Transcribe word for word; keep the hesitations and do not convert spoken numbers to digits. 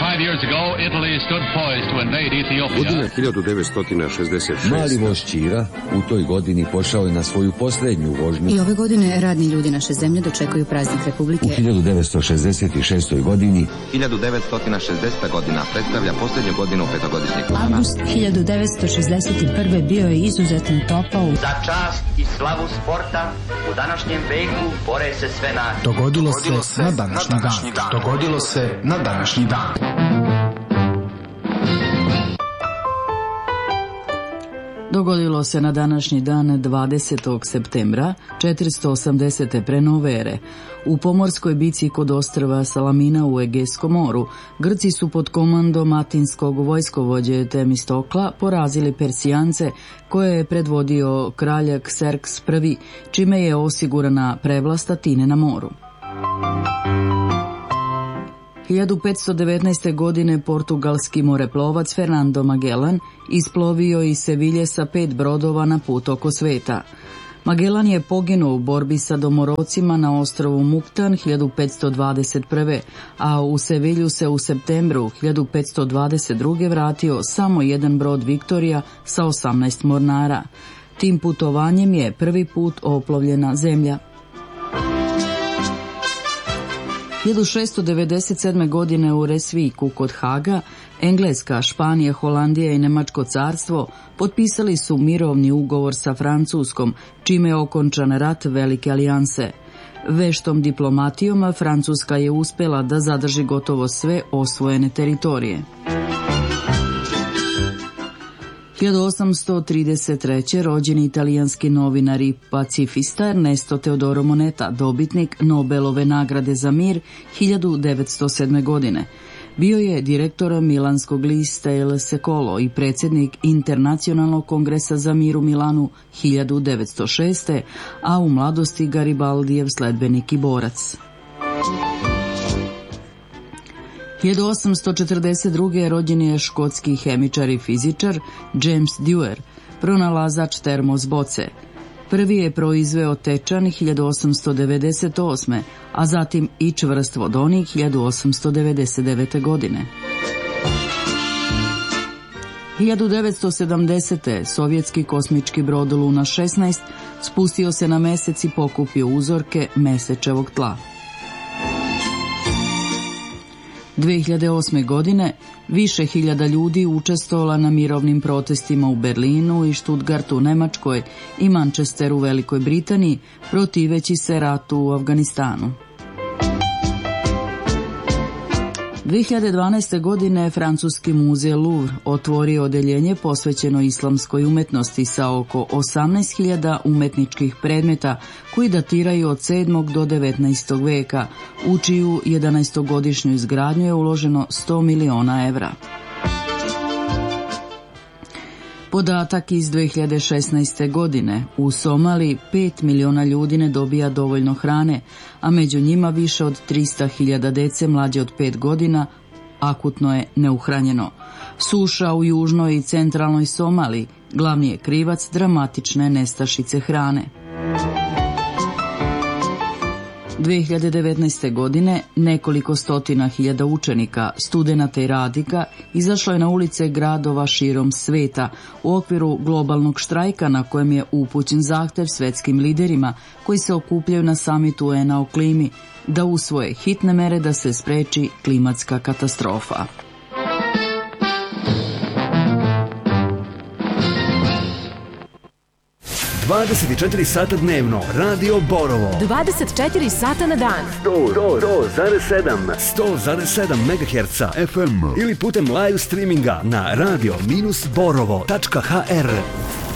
Five years ago, Italy stood poised to invade Ethiopia. Godina hiljadu devetsto šezdeset šeste. Mali voz Ćira u toj godini pošao je na svoju posljednju vožnju. I ove godine radni ljudi naše zemlje dočekuju praznik Republike. U hiljadu devetsto šezdeset šestoj godini hiljadu devetsto šezdeseta godina predstavlja posljednju godinu petogodišnjeg plana. Avgust hiljadu devetsto šezdeset prve bio je izuzetno topao. Za čast i slavu sporta u današnjem veku bore se sve nacije. Dogodilo se na današnji dan. Dogodilo se na današnji dan. Dogodilo se na današnji dan dvadesetog septembra četiristo osamdesete pre nove ere. U pomorskoj bici kod ostrva Salamina u Egejskom moru, Grci su pod komandom atinskog vojskovođe Temistokla porazili Persijance koje je predvodio kralj Kserks I, čime je osigurana prevlast Atine na moru. hiljadu petsto devetnaeste. godine portugalski moreplovac Fernando Magellan isplovio iz Sevilje sa pet brodova na put oko sveta. Magellan je poginuo u borbi sa domorocima na ostrvu Muktan hiljadu petsto dvadeset prve. a u Sevilju se u septembru hiljadu petsto dvadeset druge. vratio samo jedan brod Viktorija sa osamnaest mornara. Tim putovanjem je prvi put oplovljena zemlja. hiljadu šesto devedeset sedme. godine u Resviku kod Haga, Engleska, Španija, Holandija i Nemačko carstvo potpisali su mirovni ugovor sa Francuskom, čime je okončan rat Velike alijanse. Veštom diplomatijom Francuska je uspjela da zadrži gotovo sve osvojene teritorije. hiljadu osamsto trideset treće. rođeni italijanski novinar i pacifista Ernesto Teodoro Moneta, dobitnik Nobelove nagrade za mir hiljadu devetsto sedme. godine. Bio je direktor milanskog lista Il Secolo i predsjednik Internacionalnog kongresa za mir u Milanu hiljadu devetsto šeste. a u mladosti Garibaldijev sledbenik i borac. hiljadu osamsto četrdeset druge. rođen je škotski hemičar i fizičar James Dewar, pronalazač termos boce. Prvi je proizveo tečan hiljadu osamsto devedeset osme. a zatim i čvrst vodonik hiljadu osamsto devedeset devete. godine. hiljadu devetsto sedamdesete. sovjetski kosmički brod Luna šesnaest spustio se na mesec i pokupio uzorke mesečevog tla. dve hiljade osme. godine više hiljada ljudi učestvovala na mirovnim protestima u Berlinu i Stuttgartu u Nemačkoj i Manchesteru u Velikoj Britaniji protiveći se ratu u Afganistanu. dve hiljade dvanaeste. godine Francuski muzej Louvre otvorio odeljenje posvećeno islamskoj umetnosti sa oko osamnaest hiljada umetničkih predmeta koji datiraju od sedmog do devetnaestog. veka, u čiju jedanaestogodišnju izgradnju je uloženo sto miliona evra. Podatak iz dve hiljade šesnaeste. godine. U Somaliji pet miliona ljudi ne dobija dovoljno hrane, a među njima više od tristo hiljada dece mlađe od pet godina akutno je neuhranjeno. Suša u južnoj i centralnoj Somaliji glavni je krivac dramatične nestašice hrane. dve hiljade devetnaeste. godine nekoliko stotina hiljada učenika, studenata i radnika izašlo je na ulice gradova širom sveta u okviru globalnog štrajka na kojem je upućen zahtev svetskim liderima koji se okupljaju na samitu U N-a o klimi da usvoje hitne mere da se spreči klimatska katastrofa. dvadeset četiri sata dnevno, Radio Borovo. dvadeset četiri sata na dan. sto zarez sedam, sto zarez sedam megaherca F M ili putem live streaminga na radio dash borovo tačka h r.